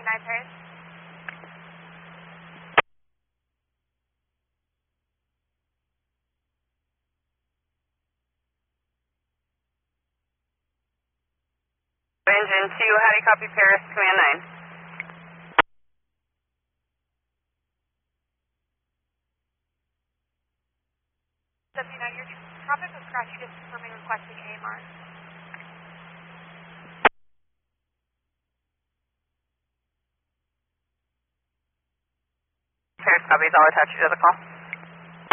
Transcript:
9 Paris. Engine 2, how do you copy Paris, command 9? W9, your traffic was scratchy, just confirming requesting AMR. Paris copies, I'll attach you to the call.